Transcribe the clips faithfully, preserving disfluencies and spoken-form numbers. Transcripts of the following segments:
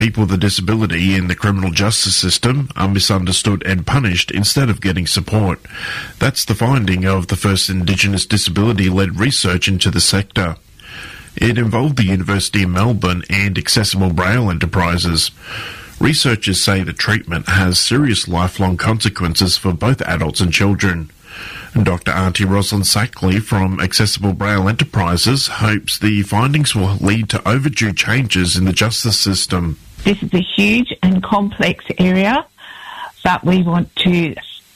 People with a disability in the criminal justice system are misunderstood and punished instead of getting support. That's the finding of the first Indigenous disability-led research into the sector. It involved the University of Melbourne and Accessible Braille Enterprises. Researchers say the treatment has serious lifelong consequences for both adults and children. Doctor Auntie Rosalind Sackley from Accessible Braille Enterprises hopes the findings will lead to overdue changes in the justice system. This is a huge and complex area, but we want to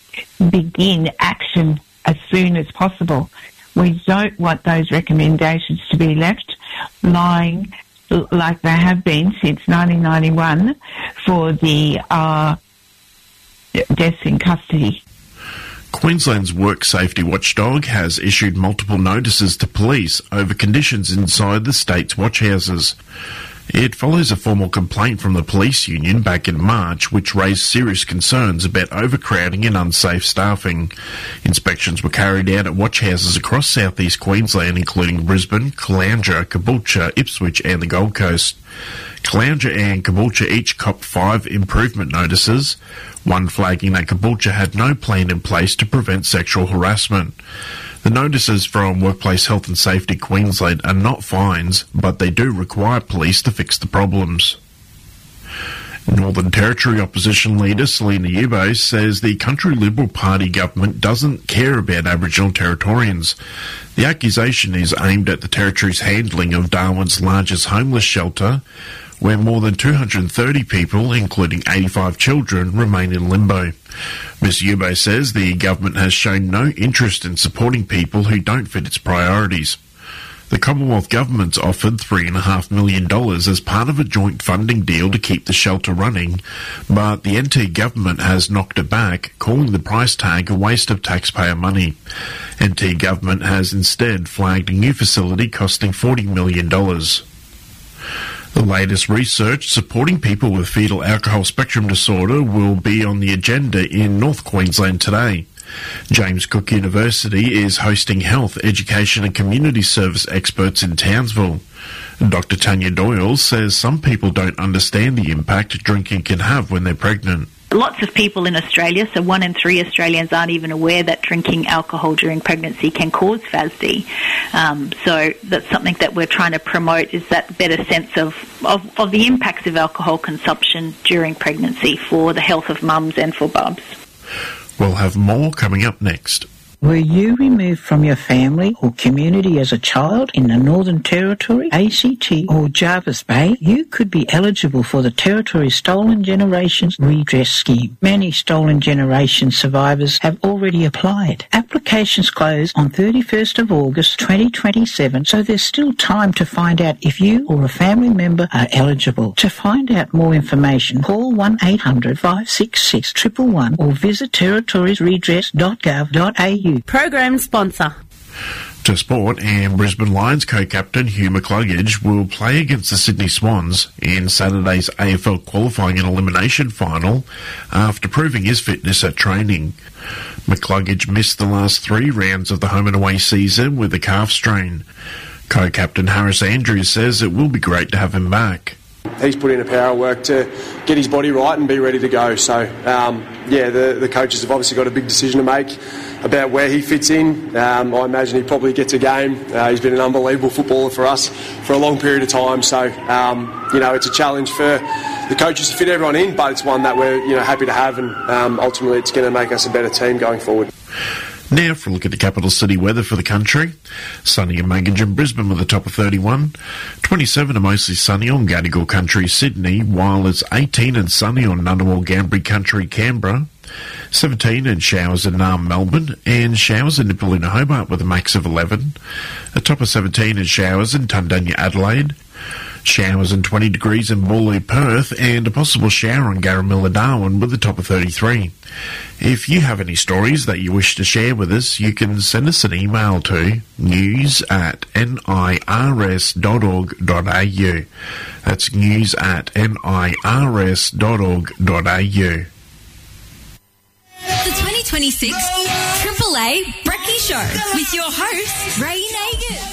begin action as soon as possible. We don't want those recommendations to be left lying like they have been since nineteen ninety-one for the uh, deaths in custody. Queensland's work safety watchdog has issued multiple notices to police over conditions inside the state's watchhouses. It follows a formal complaint from the police union back in March, which raised serious concerns about overcrowding and unsafe staffing. Inspections were carried out at watchhouses across southeast Queensland, including Brisbane, Caloundra, Caboolture, Ipswich and the Gold Coast. Caloundra and Caboolture each copped five improvement notices, one flagging that Caboolture had no plan in place to prevent sexual harassment. The notices from Workplace Health and Safety Queensland are not fines, but they do require police to fix the problems. Northern Territory opposition leader Selina Yubo says the Country Liberal Party government doesn't care about Aboriginal Territorians. The accusation is aimed at the Territory's handling of Darwin's largest homeless shelter, where more than two hundred thirty people, including eighty-five children, remain in limbo. Miz Yubo says the government has shown no interest in supporting people who don't fit its priorities. The Commonwealth Government's offered three point five million dollars as part of a joint funding deal to keep the shelter running, but the N T government has knocked it back, calling the price tag a waste of taxpayer money. N T government has instead flagged a new facility costing forty million dollars. The latest research supporting people with fetal alcohol spectrum disorder will be on the agenda in North Queensland today. James Cook University is hosting health, education and community service experts in Townsville. Doctor Tanya Doyle says some people don't understand the impact drinking can have when they're pregnant. Lots of people in Australia, so one in three Australians aren't even aware that drinking alcohol during pregnancy can cause F A S D. Um, so that's something that we're trying to promote, is that better sense of, of, of the impacts of alcohol consumption during pregnancy for the health of mums and for bubs. We'll have more coming up next. Were you removed from your family or community as a child in the Northern Territory, A C T or Jervis Bay? You could be eligible for the Territory Stolen Generations Redress Scheme. Many Stolen Generation survivors have already applied. Applications close on thirty-first of August twenty twenty-seven, so there's still time to find out if you or a family member are eligible. To find out more information, call one eight hundred five six six one one one or visit territories redress dot gov dot a u. Program sponsor. To sport, and Brisbane Lions co-captain Hugh McCluggage will play against the Sydney Swans in Saturday's A F L qualifying and elimination final after proving his fitness at training. McCluggage missed the last three rounds of the home and away season with a calf strain. Co-captain Harris Andrews says it will be great to have him back. He's put in a power of work to get his body right and be ready to go. So, um, yeah, the, the coaches have obviously got a big decision to make about where he fits in. Um, I imagine he probably gets a game. Uh, he's been an unbelievable footballer for us for a long period of time. So, um, you know, it's a challenge for the coaches to fit everyone in, but it's one that we're, you know, happy to have, and um, ultimately it's going to make us a better team going forward. Now for a look at the capital city weather for the country. Sunny in Maggie and Brisbane with a top of thirty-one. twenty-seven are mostly sunny on Gadigal Country, Sydney, while it's eighteen and sunny on Ngunnawal, Gambri Country, Canberra. seventeen and showers in Naarm, Melbourne, and showers in Nipaluna, Hobart with a max of eleven. A top of seventeen and showers in Tundunya, Adelaide. Showers and twenty degrees in Boorloo, Perth, and a possible shower in Garamilla, Darwin with a top of thirty-three. If you have any stories that you wish to share with us, you can send us an email to news at nirs dot org dot a u. That's news at nirs dot org dot a u. The twenty twenty-six Triple A Brekkie Show with your host, Ray Nagin.